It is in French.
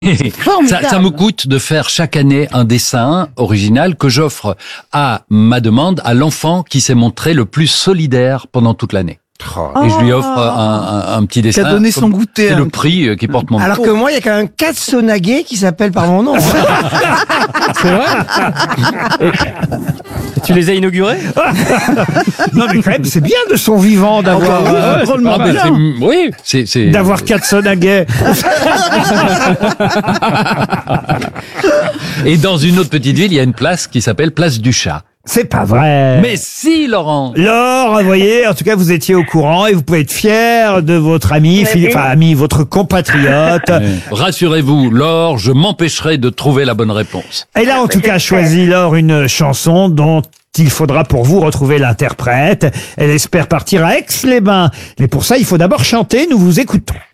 Ça me coûte de faire chaque année un dessin original que j'offre à ma demande à l'enfant qui s'est montré le plus solidaire pendant toute l'année. Et je lui offre un petit dessin. Qui a donné son goûter. C'est le prix qui porte mon nom. Alors que moi, il y a quand même 4 sonaguets qui s'appellent par mon nom. C'est vrai. Et tu les as inaugurés? Non, mais quand même, c'est bien de son vivant d'avoir drôlement bien. Oui, c'est D'avoir 4 sonaguets. Et dans une autre petite ville, il y a une place qui s'appelle Place du Chat. C'est pas vrai. Mais si, Laurent. Laure, vous voyez, en tout cas, vous étiez au courant et vous pouvez être fier de votre ami, votre compatriote. Rassurez-vous, Laure, je m'empêcherai de trouver la bonne réponse. Elle a en tout cas choisi, Laure, une chanson dont il faudra pour vous retrouver l'interprète. Elle espère partir à Aix-les-Bains. Mais pour ça, il faut d'abord chanter. Nous vous écoutons.